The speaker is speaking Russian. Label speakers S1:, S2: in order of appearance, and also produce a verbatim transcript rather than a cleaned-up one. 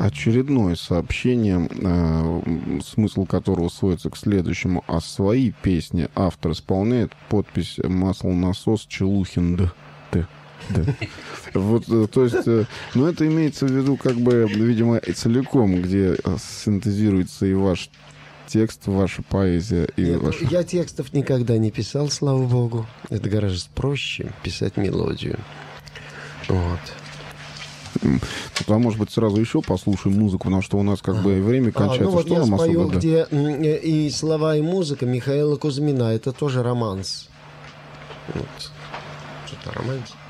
S1: очередное сообщение, э, смысл которого сводится к следующему. А свои песни автор исполняет, подпись «Маслонасос Челухин Д». Д. Д. Вот, то есть, ну, это имеется в виду, как бы, видимо, и целиком, где синтезируется и ваш текст, ваша поэзия. И
S2: Нет,
S1: ваша...
S2: Я текстов никогда не писал, слава богу. Это гораздо проще писать мелодию. Вот.
S1: А может быть, сразу еще послушаем музыку, потому что у нас как бы время кончается.
S2: А, ну вот
S1: что
S2: я
S1: нам
S2: спою,
S1: особо, да?
S2: где и слова, и музыка Михаила Кузьмина. Это тоже романс. Вот. Что-то романтика.